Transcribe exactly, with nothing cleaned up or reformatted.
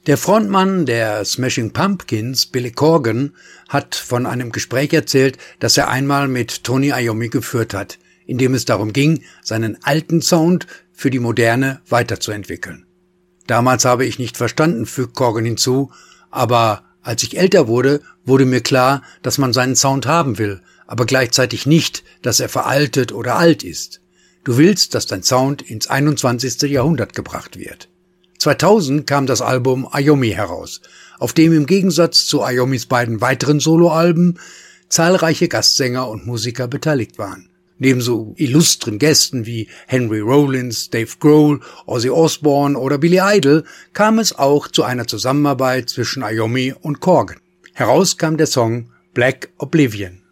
Der Frontmann der Smashing Pumpkins, Billy Corgan, hat von einem Gespräch erzählt, das er einmal mit Tony Iommi geführt hat, in dem es darum ging, seinen alten Sound für die Moderne weiterzuentwickeln. Damals habe ich nicht verstanden, fügt Corgan hinzu, aber als ich älter wurde, wurde mir klar, dass man seinen Sound haben will, aber gleichzeitig nicht, dass er veraltet oder alt ist. Du willst, dass dein Sound ins einundzwanzigste Jahrhundert gebracht wird. zweitausend kam das Album Iommi heraus, auf dem im Gegensatz zu Iommis beiden weiteren Soloalben zahlreiche Gastsänger und Musiker beteiligt waren. Neben so illustren Gästen wie Henry Rollins, Dave Grohl, Ozzy Osbourne oder Billy Idol kam es auch zu einer Zusammenarbeit zwischen Iommi und Corgan. Heraus kam der Song Black Oblivion.